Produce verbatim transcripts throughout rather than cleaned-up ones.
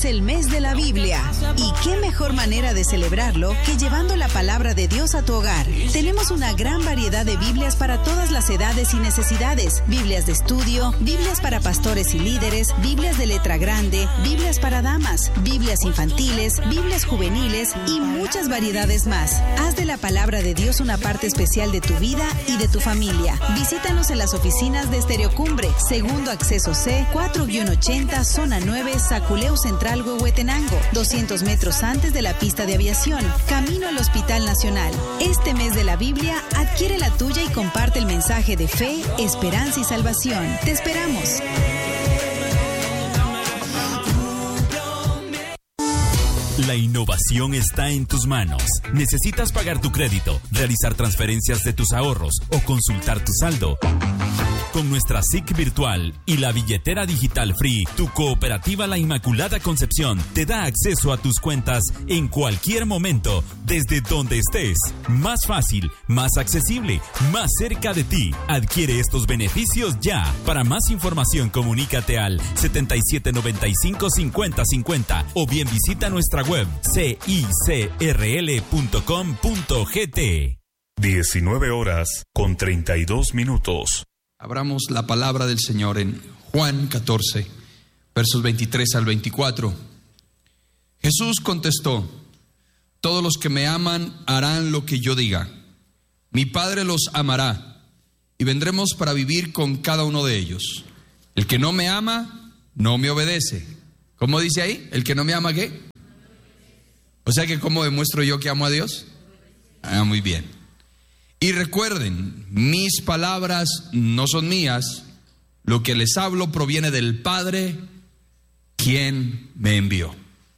Es el mes de la Biblia. Y qué mejor manera de celebrarlo que llevando la palabra de Dios a tu hogar. Tenemos una gran variedad de Biblias para todas las edades y necesidades. Biblias de estudio, Biblias para pastores y líderes, Biblias de letra grande, Biblias para damas, Biblias infantiles, Biblias juveniles y muchas variedades más. Haz de la palabra de Dios una parte especial de tu vida y de tu familia. Visítanos en las oficinas de Estereocumbre, segundo acceso C, cuatro ochenta, zona nueve, Zaculeu Central, Huehuetenango, doscientos metros antes de la pista de aviación, camino al Hospital Nacional. Este mes de la Biblia, adquiere la tuya y comparte el mensaje de fe, esperanza y salvación. Te esperamos. La innovación está en tus manos. ¿Necesitas pagar tu crédito, realizar transferencias de tus ahorros o consultar tu saldo? Con nuestra S I C virtual y la billetera digital Free, tu cooperativa La Inmaculada Concepción te da acceso a tus cuentas en cualquier momento, desde donde estés. Más fácil, más accesible, más cerca de ti. Adquiere estos beneficios ya. Para más información, comunícate al setenta y siete noventa y cinco cincuenta cincuenta o bien visita nuestra web c i c r l punto com punto g t. diecinueve horas con treinta y dos minutos. Abramos la palabra del Señor en Juan catorce, versos veintitrés al veinticuatro. Jesús contestó: todos los que me aman harán lo que yo diga. Mi Padre los amará y vendremos para vivir con cada uno de ellos. El que no me ama, no me obedece. ¿Cómo dice ahí? ¿El que no me ama qué? O sea que ¿cómo demuestro yo que amo a Dios? Ah, muy bien. Y recuerden, mis palabras no son mías, lo que les hablo proviene del Padre, quien me envió.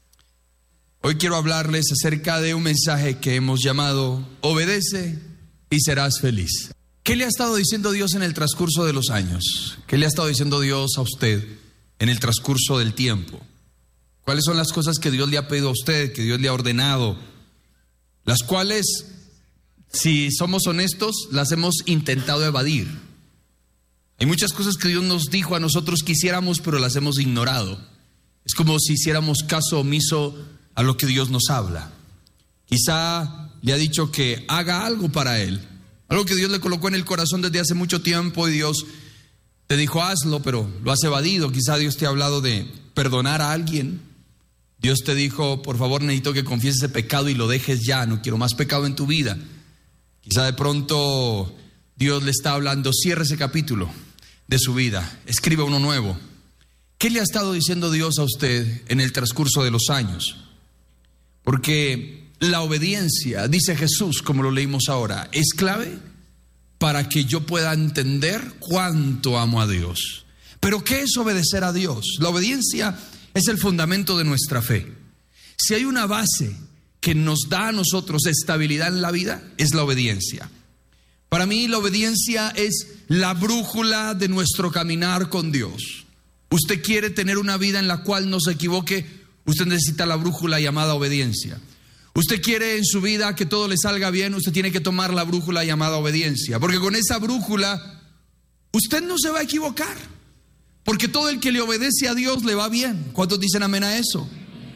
Hoy quiero hablarles acerca de un mensaje que hemos llamado Obedece y serás feliz. ¿Qué le ha estado diciendo Dios en el transcurso de los años? ¿Qué le ha estado diciendo Dios a usted en el transcurso del tiempo? ¿Cuáles son las cosas que Dios le ha pedido a usted, que Dios le ha ordenado? Las cuales, si somos honestos, las hemos intentado evadir. Hay muchas cosas que Dios nos dijo a nosotros que hiciéramos, pero las hemos ignorado. Es como si hiciéramos caso omiso a lo que Dios nos habla. Quizá le ha dicho que haga algo para Él, algo que Dios le colocó en el corazón desde hace mucho tiempo, y Dios te dijo hazlo, pero lo has evadido. Quizá Dios te ha hablado de perdonar a alguien. Dios te dijo, por favor, necesito que confieses ese pecado y lo dejes ya, no quiero más pecado en tu vida. Quizá de pronto Dios le está hablando, cierre ese capítulo de su vida, escriba uno nuevo. ¿Qué le ha estado diciendo Dios a usted en el transcurso de los años? Porque la obediencia, dice Jesús, como lo leímos ahora, es clave para que yo pueda entender cuánto amo a Dios. ¿Pero qué es obedecer a Dios? La obediencia es el fundamento de nuestra fe. Si hay una base que nos da a nosotros estabilidad en la vida, es la obediencia. Para mí la obediencia es la brújula de nuestro caminar con Dios. Usted quiere tener una vida en la cual no se equivoque, usted necesita la brújula llamada obediencia. Usted quiere en su vida que todo le salga bien, usted tiene que tomar la brújula llamada obediencia. Porque con esa brújula usted no se va a equivocar. Porque todo el que le obedece a Dios le va bien. ¿Cuántos dicen amén a eso?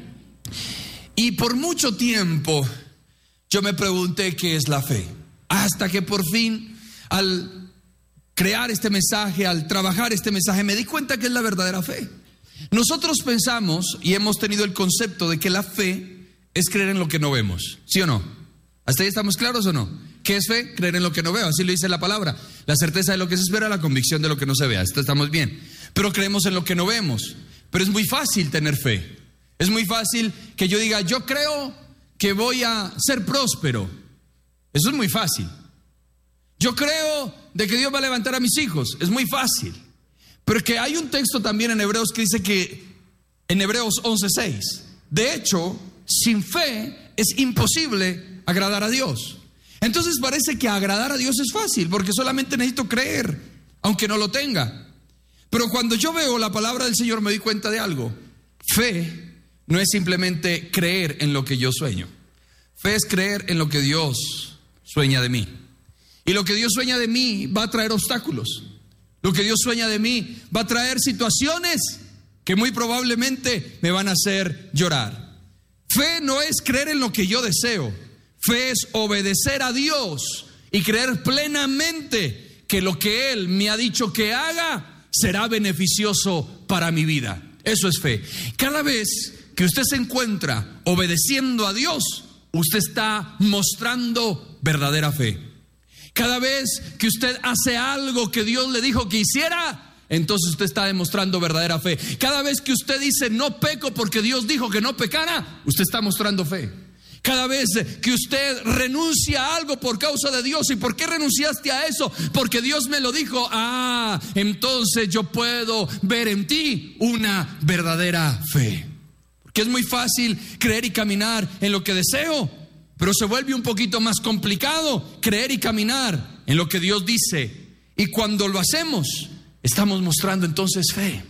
Y por mucho tiempo yo me pregunté qué es la fe. Hasta que por fin, al crear este mensaje, al trabajar este mensaje, me di cuenta que es la verdadera fe. Nosotros pensamos y hemos tenido el concepto de que la fe es creer en lo que no vemos. ¿Sí o no? ¿Hasta ahí estamos claros o no? ¿Qué es fe? Creer en lo que no veo. Así lo dice la palabra. La certeza de lo que se espera, la convicción de lo que no se vea. Esto estamos bien. Pero creemos en lo que no vemos. Pero es muy fácil tener fe. Es muy fácil que yo diga, yo creo que voy a ser próspero. Eso es muy fácil. Yo creo de que Dios va a levantar a mis hijos. Es muy fácil. Pero que hay un texto también en Hebreos que dice que, en Hebreos once seis, de hecho, sin fe es imposible agradar a Dios. Entonces parece que agradar a Dios es fácil, porque solamente necesito creer, aunque no lo tenga. Pero cuando yo veo la palabra del Señor me doy cuenta de algo. Fe no es simplemente creer en lo que yo sueño. Fe es creer en lo que Dios sueña de mí. Y lo que Dios sueña de mí va a traer obstáculos. Lo que Dios sueña de mí va a traer situaciones que muy probablemente me van a hacer llorar. Fe no es creer en lo que yo deseo. Fe es obedecer a Dios y creer plenamente que lo que Él me ha dicho que haga será beneficioso para mi vida. Eso es fe. Cada vez que usted se encuentra obedeciendo a Dios, usted está mostrando verdadera fe. Cada vez que usted hace algo que Dios le dijo que hiciera, entonces usted está demostrando verdadera fe. Cada vez que usted dice no peco porque Dios dijo que no pecara, usted está mostrando fe. Cada vez que usted renuncia a algo por causa de Dios, ¿y por qué renunciaste a eso? Porque Dios me lo dijo. Ah, entonces yo puedo ver en ti una verdadera fe. Porque es muy fácil creer y caminar en lo que deseo, pero se vuelve un poquito más complicado creer y caminar en lo que Dios dice. Y cuando lo hacemos, estamos mostrando entonces fe.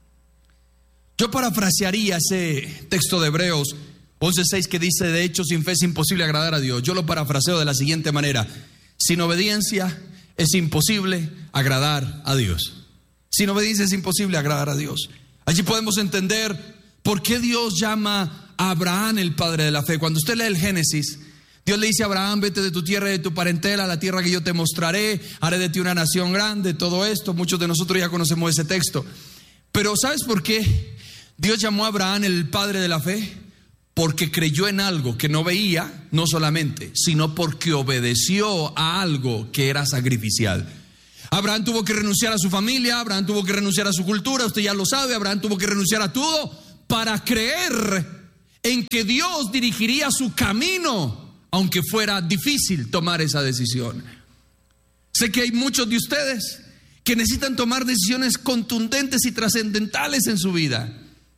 Yo parafrasearía ese texto de Hebreos once seis que dice: de hecho, sin fe es imposible agradar a Dios. Yo lo parafraseo de la siguiente manera: sin obediencia es imposible agradar a Dios. Sin obediencia es imposible agradar a Dios. Allí podemos entender por qué Dios llama a Abraham el padre de la fe. Cuando usted lee el Génesis, Dios le dice a Abraham: vete de tu tierra y de tu parentela a la tierra que yo te mostraré, haré de ti una nación grande. Todo esto, muchos de nosotros ya conocemos ese texto. Pero ¿sabes por qué Dios llamó a Abraham el padre de la fe? Porque creyó en algo que no veía, no solamente, sino porque obedeció a algo que era sacrificial. Abraham tuvo que renunciar a su familia, Abraham tuvo que renunciar a su cultura, usted ya lo sabe. Abraham tuvo que renunciar a todo para creer en que Dios dirigiría su camino, aunque fuera difícil tomar esa decisión. Sé que hay muchos de ustedes que necesitan tomar decisiones contundentes y trascendentales en su vida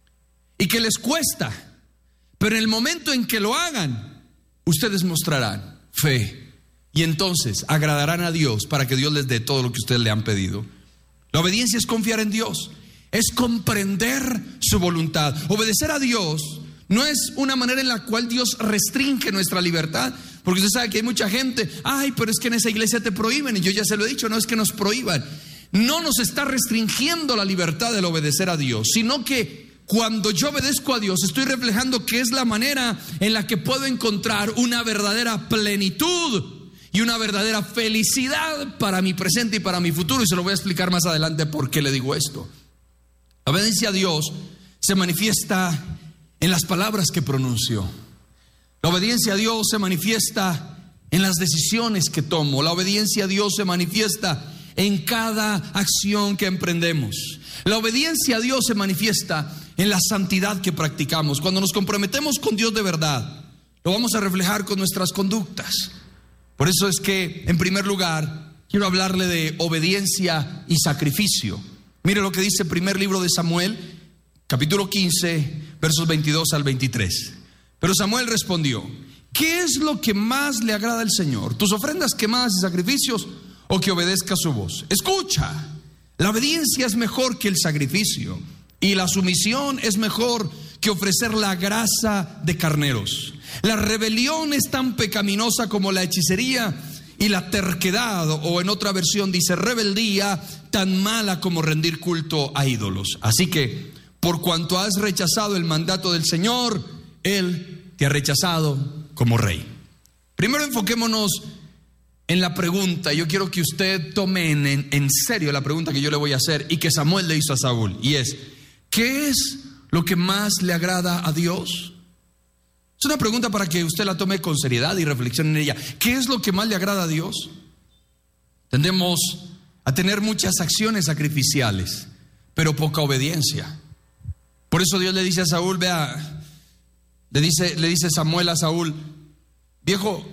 y que les cuesta, pero en el momento en que lo hagan, ustedes mostrarán fe y entonces agradarán a Dios para que Dios les dé todo lo que ustedes le han pedido. La obediencia es confiar en Dios, es comprender su voluntad. Obedecer a Dios no es una manera en la cual Dios restringe nuestra libertad, porque usted sabe que hay mucha gente: ay, pero es que en esa iglesia te prohíben. Y yo ya se lo he dicho, no es que nos prohíban. No nos está restringiendo la libertad del obedecer a Dios, sino que cuando yo obedezco a Dios, estoy reflejando que es la manera en la que puedo encontrar una verdadera plenitud y una verdadera felicidad para mi presente y para mi futuro. Y se lo voy a explicar más adelante por qué le digo esto. La obediencia a Dios se manifiesta en las palabras que pronuncio. La obediencia a Dios se manifiesta en las decisiones que tomo. La obediencia a Dios se manifiesta en cada acción que emprendemos. La obediencia a Dios se manifiesta en la santidad que practicamos. Cuando nos comprometemos con Dios de verdad, lo vamos a reflejar con nuestras conductas. Por eso es que, en primer lugar, quiero hablarle de obediencia y sacrificio. Mire lo que dice el primer libro de Samuel, capítulo quince, versos veintidós al veintitrés. Pero Samuel respondió: ¿qué es lo que más le agrada al Señor? ¿Tus ofrendas quemadas y sacrificios, o que obedezca su voz? Escucha, la obediencia es mejor que el sacrificio, y la sumisión es mejor que ofrecer la grasa de carneros. La rebelión es tan pecaminosa como la hechicería, y la terquedad, o en otra versión dice rebeldía, tan mala como rendir culto a ídolos. Así que, por cuanto has rechazado el mandato del Señor, Él te ha rechazado como rey. Primero enfoquémonos en la pregunta. Yo quiero que usted tome en, en, en serio la pregunta que yo le voy a hacer y que Samuel le hizo a Saúl, y es: ¿qué es lo que más le agrada a Dios? Es una pregunta para que usted la tome con seriedad y reflexione en ella. ¿Qué es lo que más le agrada a Dios? Tendemos a tener muchas acciones sacrificiales, pero poca obediencia. Por eso Dios le dice a Saúl, vea, le dice, le dice Samuel a Saúl: viejo,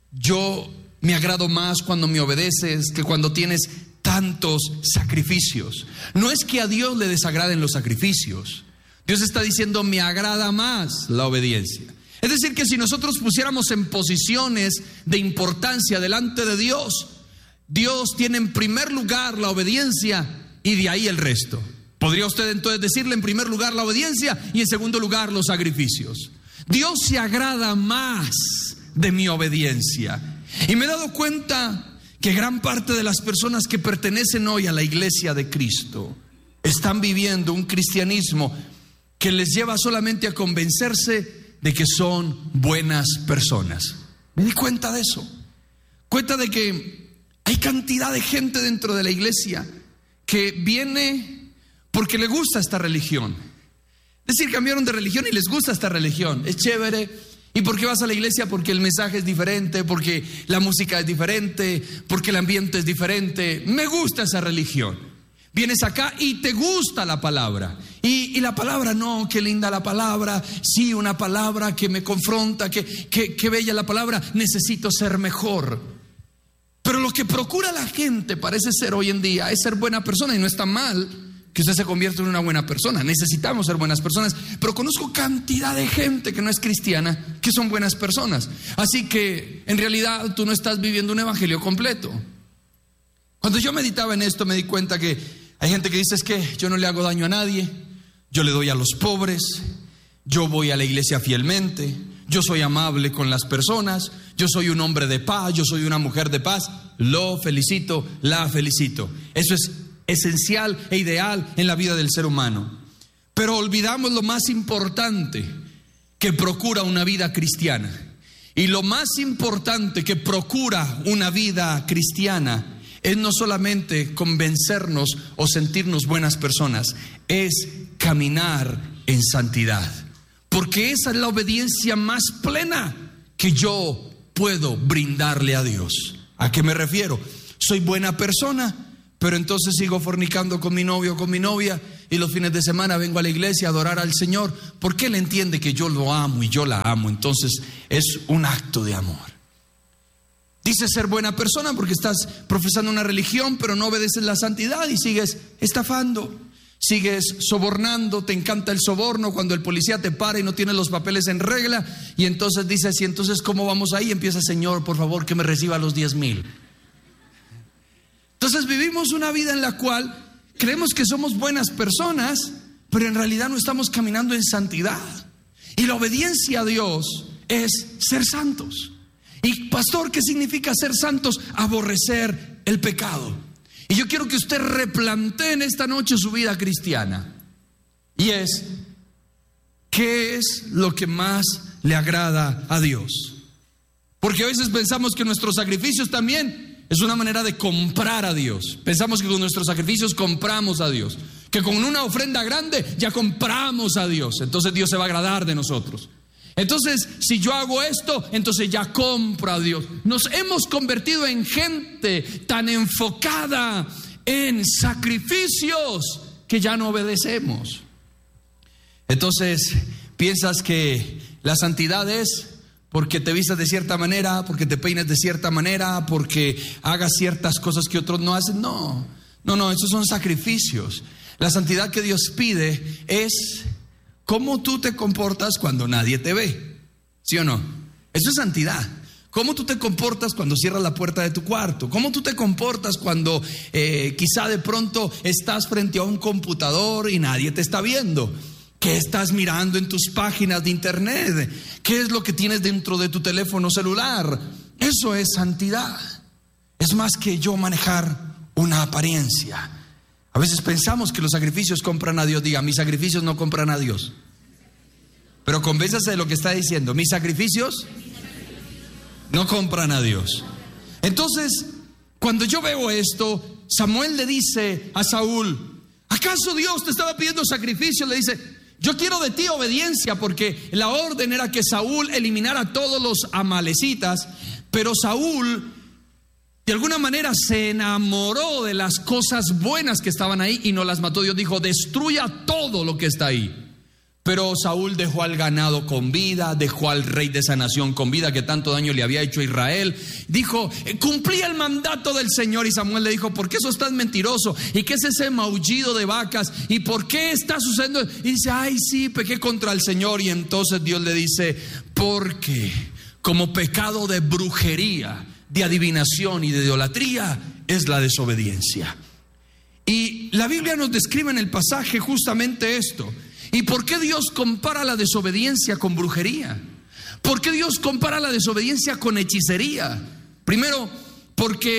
yo me agrado más cuando me obedeces que cuando tienes tantos sacrificios. No es que a Dios le desagraden los sacrificios. Dios está diciendo: me agrada más la obediencia. Es decir, que si nosotros pusiéramos en posiciones de importancia delante de Dios, Dios tiene en primer lugar la obediencia y de ahí el resto. ¿Podría usted entonces decirle en primer lugar la obediencia y en segundo lugar los sacrificios? Dios se agrada más de mi obediencia. Y me he dado cuenta que gran parte de las personas que pertenecen hoy a la iglesia de Cristo están viviendo un cristianismo que les lleva solamente a convencerse de que son buenas personas. Me di cuenta de eso. Cuenta de que hay cantidad de gente dentro de la iglesia que viene porque le gusta esta religión. Es decir, cambiaron de religión y les gusta esta religión. Es chévere. ¿Y por qué vas a la iglesia? Porque el mensaje es diferente, porque la música es diferente, porque el ambiente es diferente. Me gusta esa religión. Vienes acá y te gusta la palabra. Y, y la palabra, no, qué linda la palabra. Sí, una palabra que me confronta, que, que, que bella la palabra. Necesito ser mejor. Pero lo que procura la gente parece ser hoy en día es ser buena persona, y no está mal que usted se convierta en una buena persona. Necesitamos ser buenas personas, pero conozco cantidad de gente que no es cristiana que son buenas personas. Así que en realidad tú no estás viviendo un evangelio completo. Cuando yo meditaba en esto me di cuenta que hay gente que dice: es que yo no le hago daño a nadie, yo le doy a los pobres, yo voy a la iglesia fielmente, yo soy amable con las personas, yo soy un hombre de paz, yo soy una mujer de paz. Lo felicito, la felicito. Eso es esencial e ideal en la vida del ser humano. Pero olvidamos lo más importante que procura una vida cristiana. Y lo más importante que procura una vida cristiana es no solamente convencernos o sentirnos buenas personas, es caminar en santidad. Porque esa es la obediencia más plena que yo puedo brindarle a Dios. ¿A qué me refiero? Soy buena persona, pero entonces sigo fornicando con mi novio o con mi novia, y los fines de semana vengo a la iglesia a adorar al Señor, porque Él entiende que yo lo amo y yo la amo. Entonces es un acto de amor. Dices ser buena persona porque estás profesando una religión, pero no obedeces la santidad y sigues estafando, sigues sobornando. Te encanta el soborno cuando el policía te para y no tienes los papeles en regla, y entonces dices: y entonces ¿cómo vamos ahí? Empieza: Señor, por favor, que me reciba los diez mil. Entonces vivimos una vida en la cual creemos que somos buenas personas, pero en realidad no estamos caminando en santidad. Y la obediencia a Dios es ser santos. Y pastor, ¿qué significa ser santos? Aborrecer el pecado. Y yo quiero que usted replantee en esta noche su vida cristiana. Y es: ¿qué es lo que más le agrada a Dios? Porque a veces pensamos que nuestros sacrificios también es una manera de comprar a Dios. Pensamos que con nuestros sacrificios compramos a Dios, que con una ofrenda grande ya compramos a Dios. Entonces Dios se va a agradar de nosotros. Entonces, si yo hago esto, entonces ya compro a Dios. Nos hemos convertido en gente tan enfocada en sacrificios que ya no obedecemos. Entonces, piensas que la santidad es porque te vistas de cierta manera, porque te peines de cierta manera, porque hagas ciertas cosas que otros no hacen. No, no, no, esos son sacrificios. La santidad que Dios pide es cómo tú te comportas cuando nadie te ve. ¿Sí o no? Eso es santidad. ¿Cómo tú te comportas cuando cierras la puerta de tu cuarto? ¿Cómo tú te comportas cuando eh, quizá de pronto estás frente a un computador y nadie te está viendo? ¿Qué estás mirando en tus páginas de internet? ¿Qué es lo que tienes dentro de tu teléfono celular? Eso es santidad. Es más que yo manejar una apariencia. A veces pensamos que los sacrificios compran a Dios. Diga: mis sacrificios no compran a Dios. Pero convénzase de lo que está diciendo. Mis sacrificios no compran a Dios. Entonces, cuando yo veo esto, Samuel le dice a Saúl: ¿acaso Dios te estaba pidiendo sacrificio? Le dice: yo quiero de ti obediencia, porque la orden era que Saúl eliminara a todos los amalecitas. Pero Saúl de alguna manera se enamoró de las cosas buenas que estaban ahí y no las mató. Dios dijo: destruya todo lo que está ahí. Pero Saúl dejó al ganado con vida, dejó al rey de esa nación con vida que tanto daño le había hecho a Israel. Dijo: cumplí el mandato del Señor. Y Samuel le dijo: ¿por qué sos tan mentiroso? ¿Y qué es ese maullido de vacas? ¿Y por qué está sucediendo? Y dice: ay, sí, pequé contra el Señor. Y entonces Dios le dice: porque como pecado de brujería, de adivinación y de idolatría es la desobediencia. Y la Biblia nos describe en el pasaje justamente esto. ¿Y por qué Dios compara la desobediencia con brujería? ¿Por qué Dios compara la desobediencia con hechicería? Primero, porque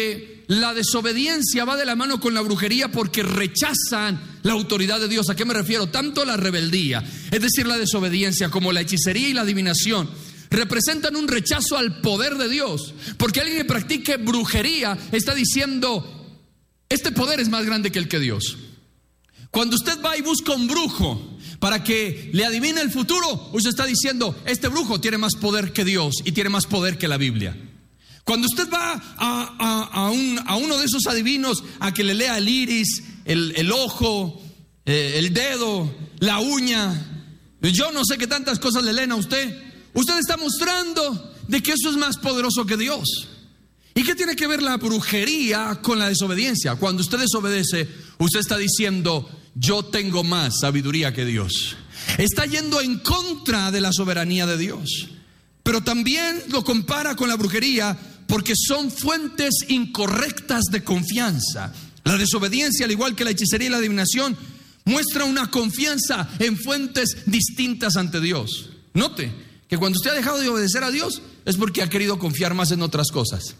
la desobediencia va de la mano con la brujería porque rechazan la autoridad de Dios. ¿A qué me refiero? Tanto la rebeldía, es decir, la desobediencia, como la hechicería y la adivinación representan un rechazo al poder de Dios. Porque alguien que practique brujería está diciendo: este poder es más grande que el que Dios. Cuando usted va y busca un brujo para que le adivine el futuro, usted está diciendo: este brujo tiene más poder que Dios y tiene más poder que la Biblia. Cuando usted va a, a, a, un, a uno de esos adivinos a que le lea el iris, el, el ojo, eh, el dedo, la uña, yo no sé qué tantas cosas le leen a usted, usted está mostrando de que eso es más poderoso que Dios. ¿Y qué tiene que ver la brujería con la desobediencia? Cuando usted desobedece, usted está diciendo: yo tengo más sabiduría que Dios. Está yendo en contra de la soberanía de Dios. Pero también lo compara con la brujería porque son fuentes incorrectas de confianza. La desobediencia, al igual que la hechicería y la adivinación, muestra una confianza en fuentes distintas ante Dios. Note que cuando usted ha dejado de obedecer a Dios es porque ha querido confiar más en otras cosas.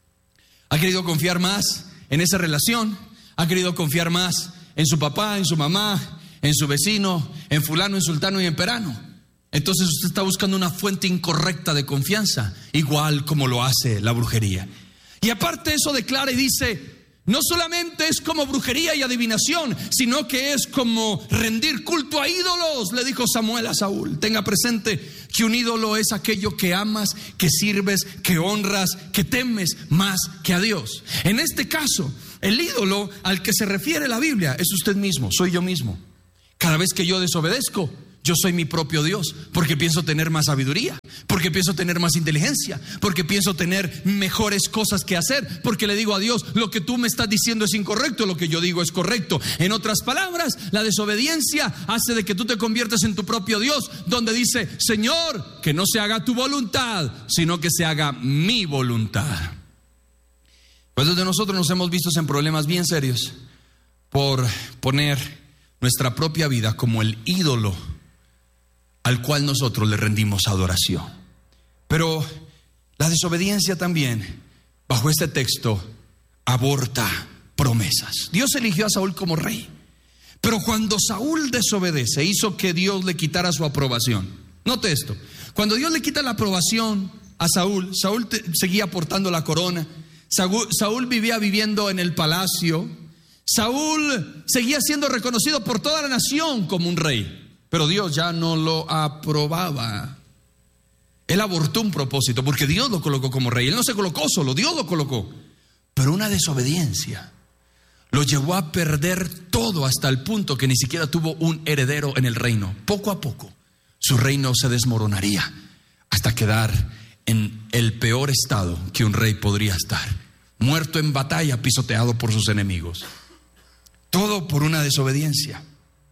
Ha querido confiar más en esa relación, ha querido confiar más en su papá, en su mamá, en su vecino, en fulano, en sultano y en perano. Entonces usted está buscando una fuente incorrecta de confianza, igual como lo hace la brujería. Y aparte eso declara y dice: no solamente es como brujería y adivinación, sino que es como rendir culto a ídolos, le dijo Samuel a Saúl. Tenga presente que un ídolo es aquello que amas, que sirves, que honras, que temes más que a Dios. En este caso, el ídolo al que se refiere la Biblia es usted mismo, soy yo mismo. Cada vez que yo desobedezco, yo soy mi propio Dios, porque pienso tener más sabiduría, porque pienso tener más inteligencia, porque pienso tener mejores cosas que hacer, porque le digo a Dios: lo que tú me estás diciendo es incorrecto, lo que yo digo es correcto. En otras palabras, la desobediencia hace de que tú te conviertas en tu propio Dios, donde dice: Señor, que no se haga tu voluntad, sino que se haga mi voluntad. Pues desde nosotros nos hemos visto en problemas bien serios por poner nuestra propia vida como el ídolo al cual nosotros le rendimos adoración. Pero la desobediencia también, bajo este texto, aborta promesas. Dios eligió a Saúl como rey, pero cuando Saúl desobedece, hizo que Dios le quitara su aprobación. Note esto: cuando Dios le quita la aprobación a Saúl, Saúl te, seguía portando la corona. Saúl, Saúl vivía viviendo en el palacio. Saúl seguía siendo reconocido por toda la nación como un rey. Pero Dios ya no lo aprobaba. Él abortó un propósito porque Dios lo colocó como rey. Él no se colocó solo, Dios lo colocó. Pero una desobediencia lo llevó a perder todo, hasta el punto que ni siquiera tuvo un heredero en el reino. Poco a poco su reino se desmoronaría hasta quedar en el peor estado que un rey podría estar: muerto en batalla, pisoteado por sus enemigos. Todo por una desobediencia.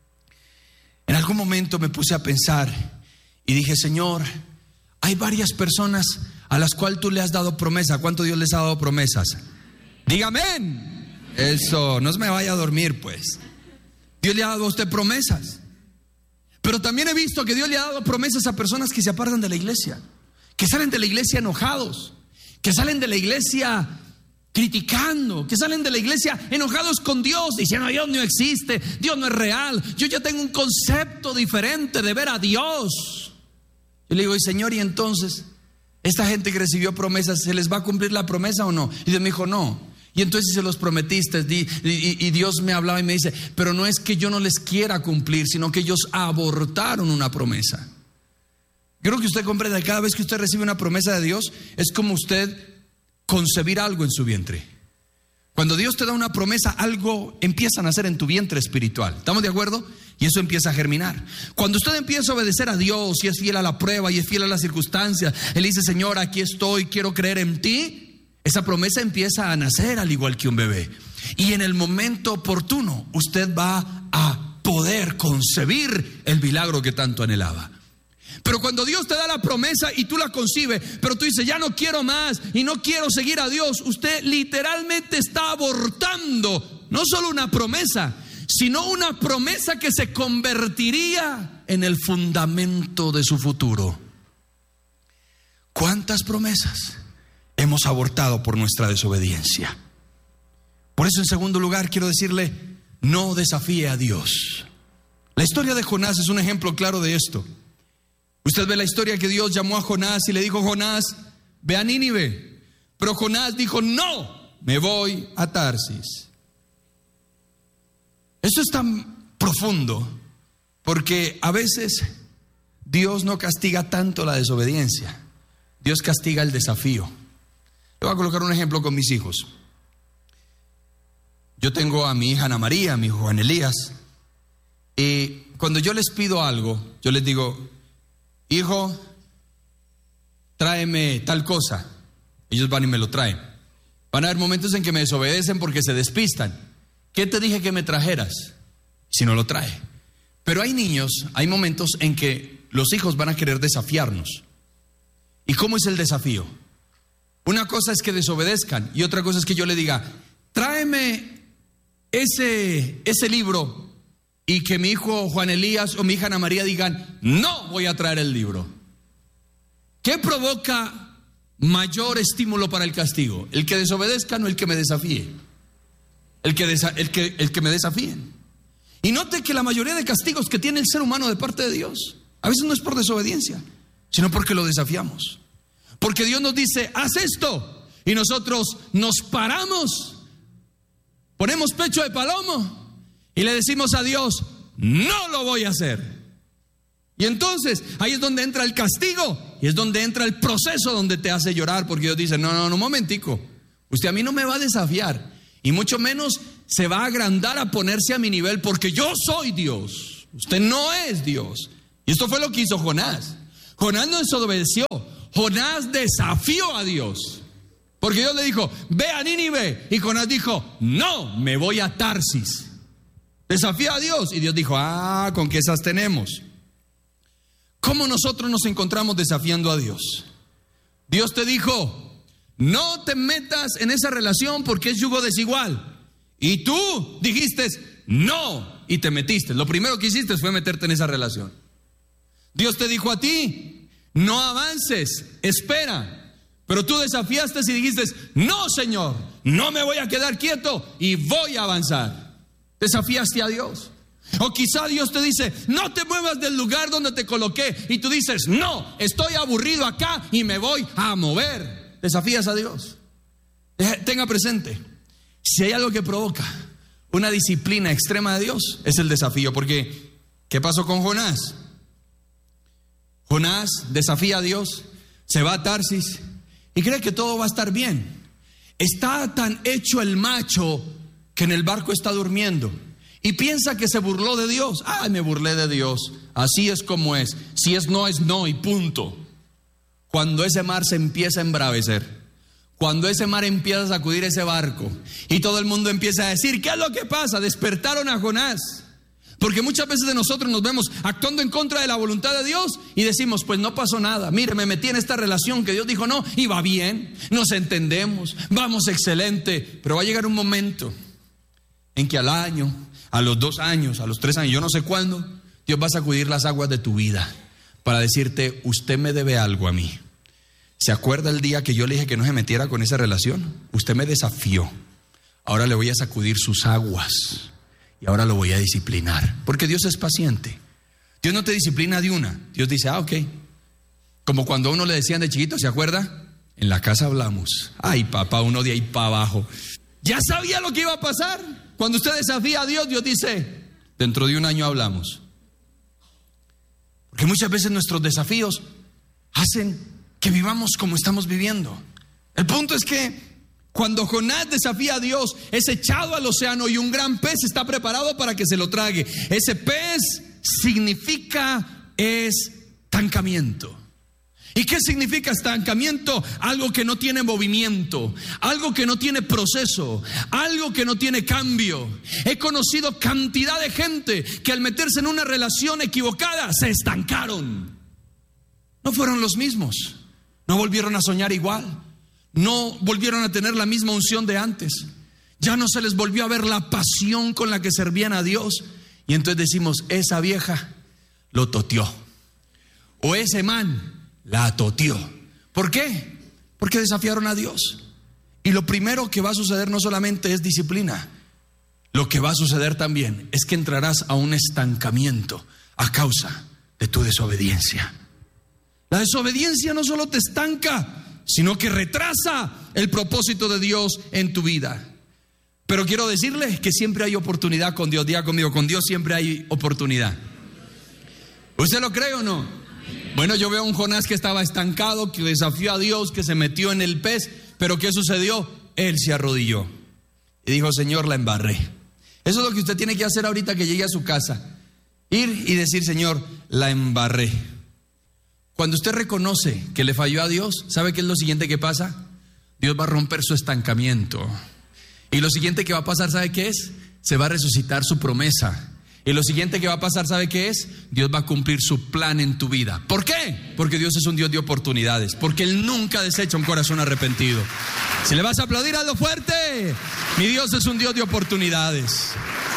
En algún momento me puse a pensar y dije: Señor, hay varias personas a las cuales tú le has dado promesa. ¿Cuánto Dios les ha dado promesas? Dígame. Eso, no se me vaya a dormir pues. Dios le ha dado a usted promesas. Pero también he visto que Dios le ha dado promesas a personas que se apartan de la iglesia, que salen de la iglesia enojados, que salen de la iglesia criticando, que salen de la iglesia enojados con Dios, diciendo: Dios no existe, Dios no es real, yo ya tengo un concepto diferente de ver a Dios. Yo le digo: y Señor, y entonces, esta gente que recibió promesas, ¿se les va a cumplir la promesa o no? Y Dios me dijo: no. Y entonces se los prometiste, y, y, y Dios me hablaba y me dice: pero no es que yo no les quiera cumplir, sino que ellos abortaron una promesa. Creo que usted comprende que cada vez que usted recibe una promesa de Dios, es como usted concebir algo en su vientre. Cuando Dios te da una promesa, algo empieza a nacer en tu vientre espiritual. ¿Estamos de acuerdo? Y eso empieza a germinar. Cuando usted empieza a obedecer a Dios y es fiel a la prueba y es fiel a las circunstancias, Él dice: Señor, aquí estoy, quiero creer en ti. Esa promesa empieza a nacer al igual que un bebé. Y en el momento oportuno, usted va a poder concebir el milagro que tanto anhelaba. Pero cuando Dios te da la promesa y tú la concibes, pero tú dices: ya no quiero más y no quiero seguir a Dios, usted literalmente está abortando no solo una promesa, sino una promesa que se convertiría en el fundamento de su futuro. ¿Cuántas promesas hemos abortado por nuestra desobediencia? Por eso, en segundo lugar, quiero decirle, no desafíe a Dios. La historia de Jonás es un ejemplo claro de esto. Usted ve la historia que Dios llamó a Jonás y le dijo: Jonás, ve a Nínive. Pero Jonás dijo: no, me voy a Tarsis. Esto es tan profundo porque a veces Dios no castiga tanto la desobediencia, Dios castiga el desafío. Le voy a colocar un ejemplo con mis hijos. Yo tengo a mi hija Ana María, a mi hijo Juan Elías, y cuando yo les pido algo, yo les digo: hijo, tráeme tal cosa. Ellos van y me lo traen. Van a haber momentos en que me desobedecen porque se despistan. ¿Qué te dije que me trajeras? Si no lo trae. Pero hay niños, hay momentos en que los hijos van a querer desafiarnos. ¿Y cómo es el desafío? Una cosa es que desobedezcan y otra cosa es que yo le diga: tráeme ese, ese libro, y que mi hijo Juan Elías o mi hija Ana María digan: no voy a traer el libro. ¿Qué provoca mayor estímulo para el castigo? ¿El que desobedezcan o el que me desafíe? El que, desa- el que, el que me desafíen. Y note que la mayoría de castigos que tiene el ser humano de parte de Dios, a veces no es por desobediencia, sino porque lo desafiamos. Porque Dios nos dice: haz esto, y nosotros nos paramos, ponemos pecho de palomo y le decimos a Dios: no lo voy a hacer. Y entonces ahí es donde entra el castigo y es donde entra el proceso donde te hace llorar, porque Dios dice: no, no, no, un momentico, usted a mí no me va a desafiar y mucho menos se va a agrandar a ponerse a mi nivel, porque yo soy Dios, usted no es Dios. Y esto fue lo que hizo Jonás. Jonás no desobedeció, Jonás desafió a Dios, porque Dios le dijo: ve a Nínive, y Jonás dijo: no, me voy a Tarsis. Desafía a Dios, y Dios dijo: ah, ¿con qué esas tenemos? ¿Cómo nosotros nos encontramos desafiando a Dios? Dios te dijo: no te metas en esa relación porque es yugo desigual. Y tú dijiste: no, y te metiste. Lo primero que hiciste fue meterte en esa relación. Dios te dijo a ti: no avances, espera. Pero tú desafiaste y dijiste: no, Señor, no me voy a quedar quieto y voy a avanzar. Desafiaste a Dios. O quizá Dios te dice: no te muevas del lugar donde te coloqué, y tú dices: no, estoy aburrido acá y me voy a mover. Desafías a Dios. Tenga presente, si hay algo que provoca una disciplina extrema de Dios, es el desafío. Porque ¿qué pasó con Jonás? Jonás desafía a Dios, se va a Tarsis y cree que todo va a estar bien. Está tan hecho el macho que en el barco está durmiendo y piensa que se burló de Dios. Ay, me burlé de Dios, así es como es. Si es no, es no y punto. Cuando ese mar se empieza a embravecer, cuando ese mar empieza a sacudir ese barco y todo el mundo empieza a decir: ¿qué es lo que pasa? Despertaron a Jonás. Porque muchas veces de nosotros nos vemos actuando en contra de la voluntad de Dios y decimos: pues no pasó nada, mire, me metí en esta relación que Dios dijo no, y va bien, nos entendemos, vamos excelente. Pero va a llegar un momento en que al año, a los dos años, a los tres años, yo no sé cuándo, Dios va a sacudir las aguas de tu vida para decirte: usted me debe algo a mí. ¿Se acuerda el día que yo le dije que no se metiera con esa relación? Usted me desafió, ahora le voy a sacudir sus aguas y ahora lo voy a disciplinar. Porque Dios es paciente. Dios no te disciplina de una. Dios dice: ah, ok. Como cuando a uno le decían de chiquito, ¿se acuerda? En la casa hablamos. Ay, papá, uno de ahí para abajo. Ya sabía lo que iba a pasar. Cuando usted desafía a Dios, Dios dice: dentro de un año hablamos. Porque muchas veces nuestros desafíos hacen que vivamos como estamos viviendo. El punto es que cuando Jonás desafía a Dios, es echado al océano y un gran pez está preparado para que se lo trague. Ese pez significa estancamiento. ¿Y qué significa estancamiento? Algo que no tiene movimiento, algo que no tiene proceso, algo que no tiene cambio. He conocido cantidad de gente que al meterse en una relación equivocada se estancaron. No fueron los mismos, no volvieron a soñar igual, no volvieron a tener la misma unción de antes. Ya no se les volvió a ver la pasión con la que servían a Dios. Y entonces decimos: esa vieja lo toteó, o ese man la toteó. ¿Por qué? Porque desafiaron a Dios. Y Y lo primero que va a suceder no solamente es disciplina, lo que va a suceder también es que entrarás a un estancamiento a causa de tu desobediencia. La desobediencia no solo te estanca, sino que retrasa el propósito de Dios en tu vida. Pero quiero decirles que siempre hay oportunidad con Dios. Diga conmigo, con Dios siempre hay oportunidad. ¿Usted lo cree o no? Bueno, yo veo a un Jonás que estaba estancado, que desafió a Dios, que se metió en el pez. Pero ¿qué sucedió? Él se arrodilló y dijo: Señor, la embarré. Eso es lo que usted tiene que hacer ahorita que llegue a su casa. Ir y decir: Señor, la embarré. Cuando usted reconoce que le falló a Dios, ¿sabe qué es lo siguiente que pasa? Dios va a romper su estancamiento. Y lo siguiente que va a pasar, ¿sabe qué es? Se va a resucitar su promesa. Y lo siguiente que va a pasar, ¿sabe qué es? Dios va a cumplir su plan en tu vida. ¿Por qué? Porque Dios es un Dios de oportunidades. Porque Él nunca desecha un corazón arrepentido. Si le vas a aplaudir, hazlo fuerte. Mi Dios es un Dios de oportunidades.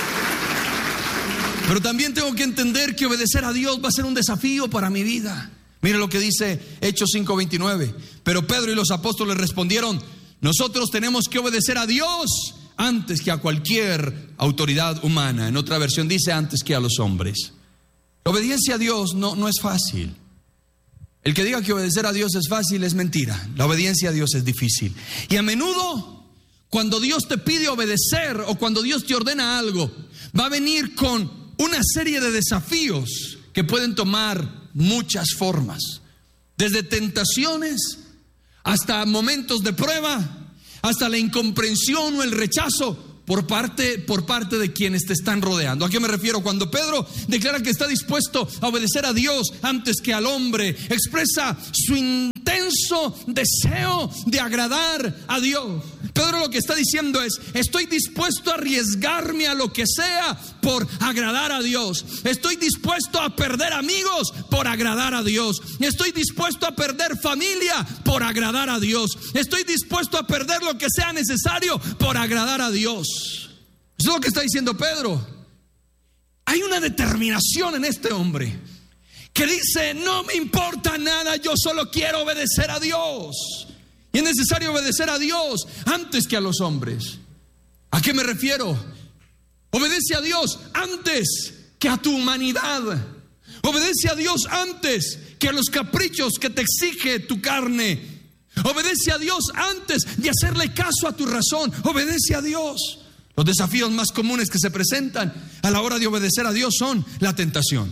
Pero también tengo que entender que obedecer a Dios va a ser un desafío para mi vida. Mire lo que dice Hechos cinco veintinueve. Pero Pedro y los apóstoles respondieron: nosotros tenemos que obedecer a Dios antes que a cualquier autoridad humana. En otra versión dice: antes que a los hombres. La obediencia a Dios no, no es fácil. El que diga que obedecer a Dios es fácil es mentira. La obediencia a Dios es difícil. Y a menudo, cuando Dios te pide obedecer o cuando Dios te ordena algo, va a venir con una serie de desafíos que pueden tomar muchas formas. Desde tentaciones hasta momentos de prueba, hasta la incomprensión o el rechazo por parte, por parte de quienes te están rodeando. ¿A qué me refiero? Cuando Pedro declara que está dispuesto a obedecer a Dios antes que al hombre, expresa su intenso deseo de agradar a Dios. Pedro lo que está diciendo es: estoy dispuesto a arriesgarme a lo que sea por agradar a Dios. Estoy dispuesto a perder amigos por agradar a Dios. Estoy dispuesto a perder familia por agradar a Dios. Estoy dispuesto a perder lo que sea necesario por agradar a Dios. Eso es lo que está diciendo Pedro. Hay una determinación en este hombre que dice: no me importa nada, yo solo quiero obedecer a Dios. Y es necesario obedecer a Dios antes que a los hombres. ¿A qué me refiero? Obedece a Dios antes que a tu humanidad. Obedece a Dios antes que a los caprichos que te exige tu carne. Obedece a Dios antes de hacerle caso a tu razón. Obedece a Dios. Los desafíos más comunes que se presentan a la hora de obedecer a Dios son la tentación.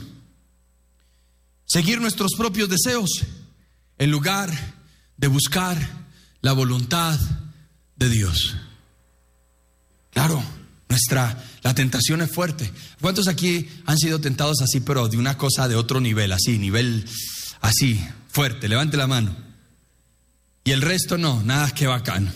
Seguir nuestros propios deseos en lugar de buscar la voluntad de Dios. Claro, nuestra, la tentación es fuerte. ¿Cuántos aquí han sido tentados así, pero de una cosa de otro nivel, así, nivel así, fuerte? Levante la mano. Y el resto no, nada que bacano.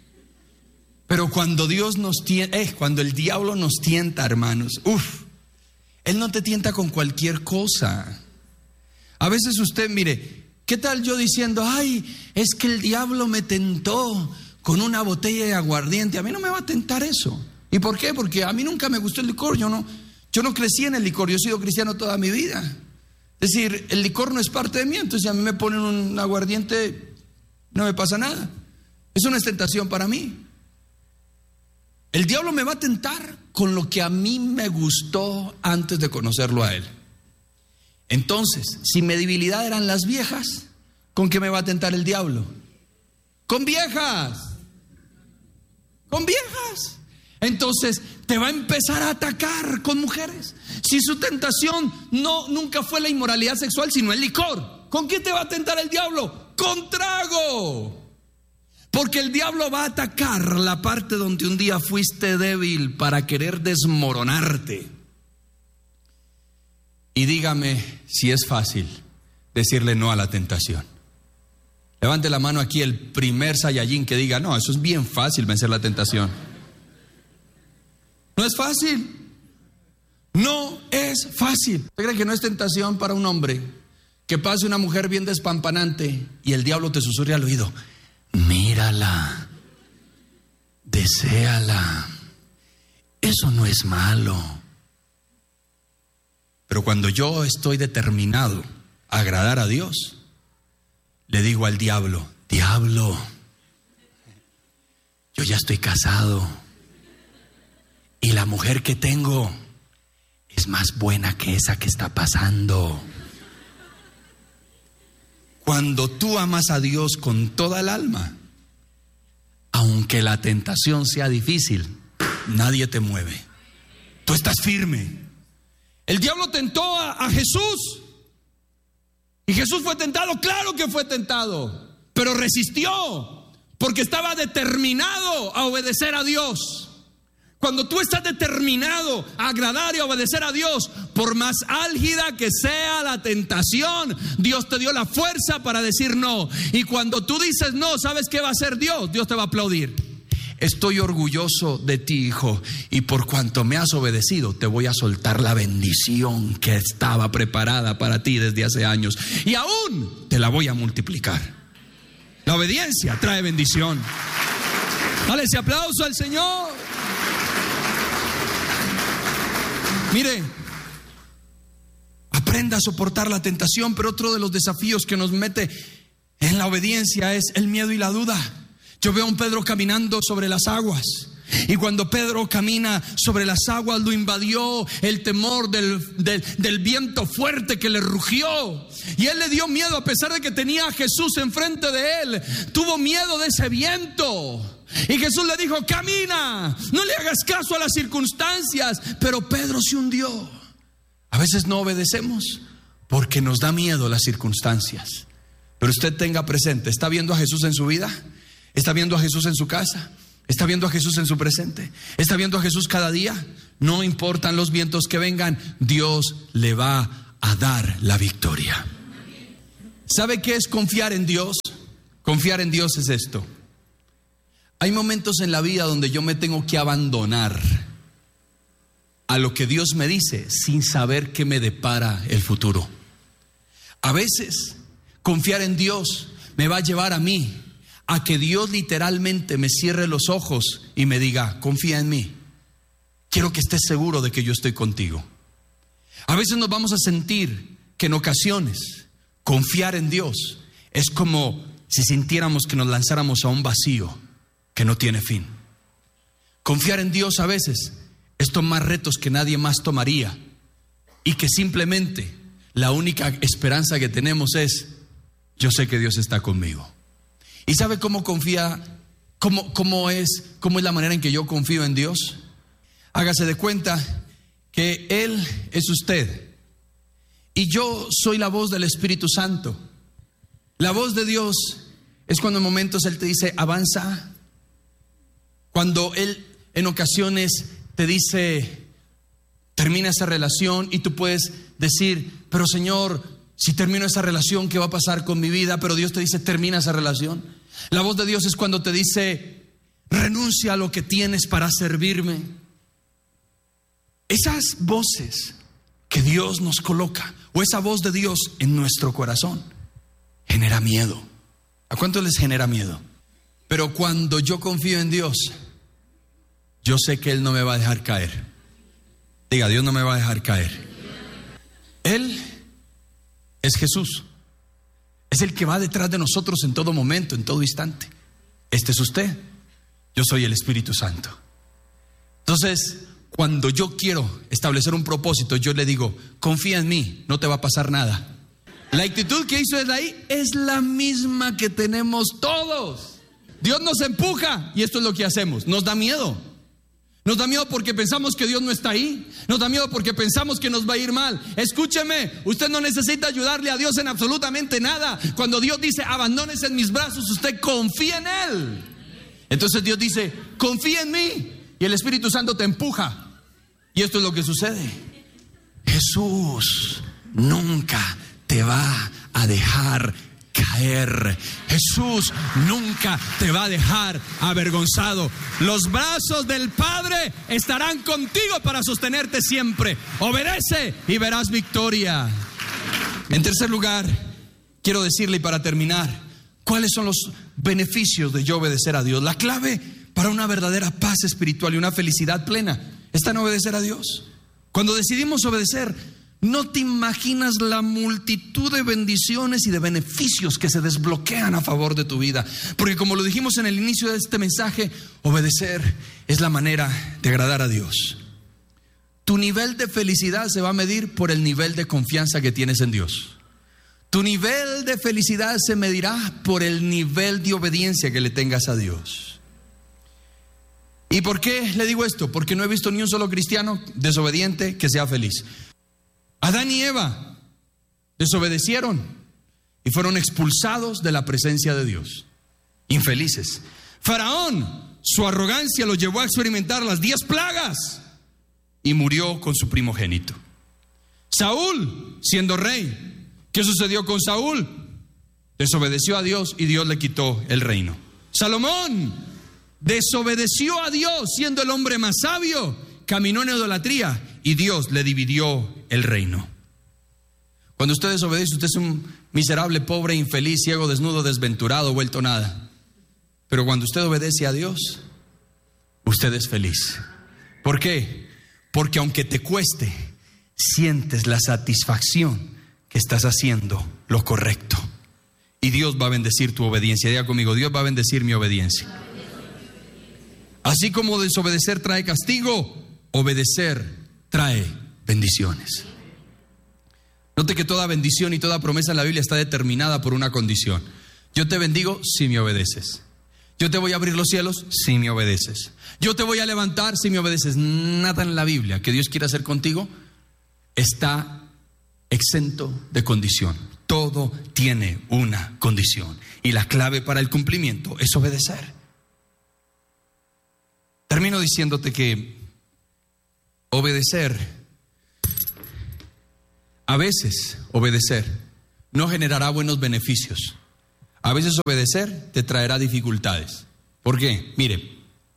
Pero cuando Dios nos tienta, eh, cuando el diablo nos tienta, hermanos, uff, Él no te tienta con cualquier cosa. A veces usted, mire, ¿qué tal yo diciendo: ay, es que el diablo me tentó con una botella de aguardiente? A mí no me va a tentar eso. ¿Y por qué? Porque a mí nunca me gustó el licor. Yo no, yo no crecí en el licor. Yo he sido cristiano toda mi vida. Es decir, el licor no es parte de mí. Entonces, si a mí me ponen un aguardiente, no me pasa nada. Eso no es tentación para mí. El diablo me va a tentar con lo que a mí me gustó antes de conocerlo a él. Entonces, si mi debilidad eran las viejas, ¿con qué me va a tentar el diablo? Con viejas. Con viejas. Entonces, te va a empezar a atacar con mujeres. Si su tentación no, nunca fue la inmoralidad sexual, sino el licor, ¿con qué te va a tentar el diablo? Con trago. Porque el diablo va a atacar la parte donde un día fuiste débil para querer desmoronarte. Y dígame si es fácil decirle no a la tentación. Levante la mano aquí el primer Saiyajin que diga: no, eso es bien fácil, vencer la tentación. No es fácil. No es fácil. ¿Usted cree que no es tentación para un hombre que pase una mujer bien despampanante y el diablo te susurre al oído: mírala, deséala, eso no es malo? Pero cuando yo estoy determinado a agradar a Dios, le digo al diablo: diablo, yo ya estoy casado y la mujer que tengo es más buena que esa que está pasando. Cuando tú amas a Dios con toda el alma, aunque la tentación sea difícil, nadie te mueve. Tú estás firme. El diablo tentó a, a Jesús. Y Jesús fue tentado, claro que fue tentado, pero resistió porque estaba determinado a obedecer a Dios. Cuando tú estás determinado a agradar y a obedecer a Dios, por más álgida que sea la tentación, Dios te dio la fuerza para decir no. Y cuando tú dices no, ¿sabes qué va a hacer Dios? Dios te va a aplaudir. Estoy orgulloso de ti, hijo, y por cuanto me has obedecido, te voy a soltar la bendición que estaba preparada para ti desde hace años. Y aún te la voy a multiplicar. La obediencia trae bendición. Dale ese aplauso al Señor. Mire, aprenda a soportar la tentación, pero otro de los desafíos que nos mete en la obediencia es el miedo y la duda. Yo veo a un Pedro caminando sobre las aguas, y cuando Pedro camina sobre las aguas lo invadió el temor del, del, del viento fuerte que le rugió, y él le dio miedo a pesar de que tenía a Jesús enfrente de él. Tuvo miedo de ese viento. Y Jesús le dijo, camina, no le hagas caso a las circunstancias. Pero Pedro se hundió. A veces no obedecemos porque nos da miedo las circunstancias. Pero usted tenga presente, ¿está viendo a Jesús en su vida? ¿Está viendo a Jesús en su casa? ¿Está viendo a Jesús en su presente? ¿Está viendo a Jesús cada día? No importan los vientos que vengan, Dios le va a dar la victoria. ¿Sabe qué es confiar en Dios? Confiar en Dios es esto. Hay momentos en la vida donde yo me tengo que abandonar a lo que Dios me dice sin saber qué me depara el futuro. A veces confiar en Dios me va a llevar a mí a que Dios literalmente me cierre los ojos y me diga, confía en mí. Quiero que estés seguro de que yo estoy contigo. A veces nos vamos a sentir que en ocasiones confiar en Dios es como si sintiéramos que nos lanzáramos a un vacío que no tiene fin. Confiar en Dios a veces es tomar retos que nadie más tomaría y que simplemente la única esperanza que tenemos es, yo sé que Dios está conmigo. ¿Y sabe cómo confía? ¿Cómo, cómo es, cómo es la manera en que yo confío en Dios? Hágase de cuenta que Él es usted y yo soy la voz del Espíritu Santo. La voz de Dios es cuando en momentos Él te dice, avanza. Cuando Él en ocasiones te dice, termina esa relación, y tú puedes decir, pero Señor, si termino esa relación, ¿qué va a pasar con mi vida? Pero Dios te dice, termina esa relación. La voz de Dios es cuando te dice, renuncia a lo que tienes para servirme. Esas voces que Dios nos coloca, o esa voz de Dios en nuestro corazón, genera miedo. ¿A cuántos les genera miedo? Pero cuando yo confío en Dios, yo sé que Él no me va a dejar caer. Diga, Dios no me va a dejar caer. Él es Jesús. Es el que va detrás de nosotros en todo momento, en todo instante. Este es usted. Yo soy el Espíritu Santo. Entonces, cuando yo quiero establecer un propósito, yo le digo, confía en mí, no te va a pasar nada. La actitud que hizo desde ahí es la misma que tenemos todos. Dios nos empuja y esto es lo que hacemos. Nos da miedo. Nos da miedo porque pensamos que Dios no está ahí. Nos da miedo porque pensamos que nos va a ir mal. Escúcheme, usted no necesita ayudarle a Dios en absolutamente nada. Cuando Dios dice, abandónese en mis brazos, usted confía en Él. Entonces Dios dice, confía en mí. Y el Espíritu Santo te empuja. Y esto es lo que sucede. Jesús nunca te va a dejar caer. Jesús nunca te va a dejar avergonzado. Los brazos del Padre estarán contigo para sostenerte siempre. Obedece y verás victoria. En tercer lugar, quiero decirle, y para terminar, ¿cuáles son los beneficios de yo obedecer a Dios? La clave para una verdadera paz espiritual y una felicidad plena está en obedecer a Dios. Cuando decidimos obedecer, No te imaginas la multitud de bendiciones y de beneficios que se desbloquean a favor de tu vida. Porque como lo dijimos en el inicio de este mensaje, obedecer es la manera de agradar a Dios. Tu nivel de felicidad se va a medir por el nivel de confianza que tienes en Dios. Tu nivel de felicidad se medirá por el nivel de obediencia que le tengas a Dios. ¿Y por qué le digo esto? Porque no he visto ni un solo cristiano desobediente que sea feliz. Adán y Eva desobedecieron y fueron expulsados de la presencia de Dios. Infelices. Faraón, su arrogancia lo llevó a experimentar las diez plagas y murió con su primogénito. Saúl, siendo rey, ¿qué sucedió con Saúl? Desobedeció a Dios y Dios le quitó el reino. Salomón desobedeció a Dios, siendo el hombre más sabio, caminó en idolatría y Dios le dividió el reino. Cuando usted desobedece, usted es un miserable, pobre, infeliz, ciego, desnudo, desventurado, vuelto nada. Pero cuando usted obedece a Dios, usted es feliz. ¿Por qué? Porque aunque te cueste, sientes la satisfacción que estás haciendo lo correcto. Y Dios va a bendecir tu obediencia. Diga conmigo, Dios va a bendecir mi obediencia. Así como desobedecer trae castigo, obedecer trae bendiciones. Note que toda bendición y toda promesa en la Biblia está determinada por una condición. Yo te bendigo si me obedeces. Yo te voy a abrir los cielos si me obedeces. Yo te voy a levantar si me obedeces. Nada en la Biblia que Dios quiera hacer contigo está exento de condición. Todo tiene una condición. Y la clave para el cumplimiento es obedecer. Termino diciéndote que obedecer, a veces obedecer no generará buenos beneficios. A veces obedecer te traerá dificultades. ¿Por qué? Mire,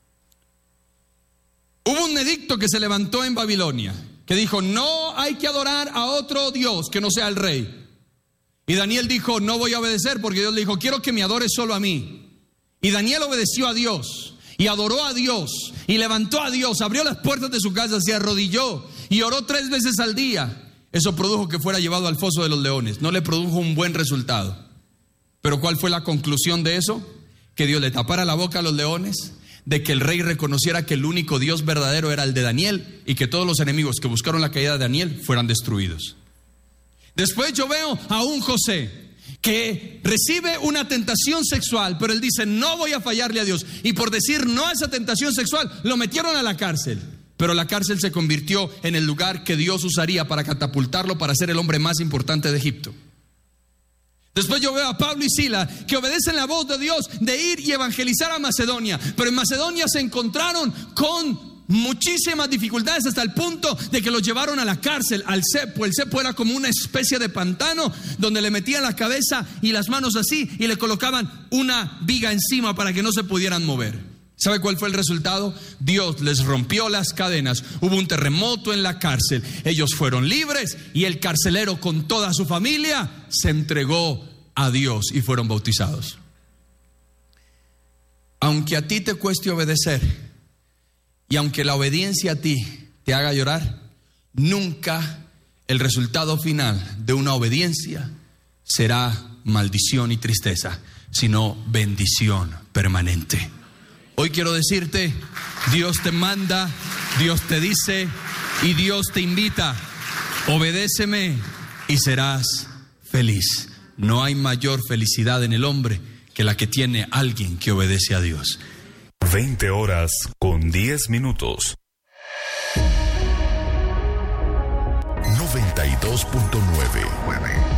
hubo un edicto que se levantó en Babilonia que dijo: no hay que adorar a otro Dios que no sea el rey. Y Daniel dijo: no voy a obedecer, porque Dios le dijo: quiero que me adores solo a mí. Y Daniel obedeció a Dios y adoró a Dios y levantó a Dios, abrió las puertas de su casa, se arrodilló y oró tres veces al día. Eso produjo que fuera llevado al foso de los leones. No le produjo un buen resultado. Pero ¿cuál fue la conclusión de eso? Que Dios le tapara la boca a los leones, de que el rey reconociera que el único Dios verdadero era el de Daniel y que todos los enemigos que buscaron la caída de Daniel fueran destruidos. Después yo veo a un José que recibe una tentación sexual, pero él dice: no voy a fallarle a Dios. Y por decir no a esa tentación sexual, lo metieron a la cárcel. Pero la cárcel se convirtió en el lugar que Dios usaría para catapultarlo para ser el hombre más importante de Egipto. Después yo veo a Pablo y Sila que obedecen la voz de Dios de ir y evangelizar a Macedonia. Pero en Macedonia se encontraron con muchísimas dificultades hasta el punto de que los llevaron a la cárcel, al cepo. El cepo era como una especie de pantano donde le metían la cabeza y las manos así y le colocaban una viga encima para que no se pudieran mover. ¿Sabe cuál fue el resultado? Dios les rompió las cadenas, hubo un terremoto en la cárcel, ellos fueron libres y el carcelero con toda su familia se entregó a Dios y fueron bautizados. Aunque a ti te cueste obedecer y aunque la obediencia a ti te haga llorar, nunca el resultado final de una obediencia será maldición y tristeza, sino bendición permanente. Hoy quiero decirte, Dios te manda, Dios te dice y Dios te invita: obedéceme y serás feliz. No hay mayor felicidad en el hombre que la que tiene alguien que obedece a Dios. veinte horas con diez minutos. noventa y dos punto nueve.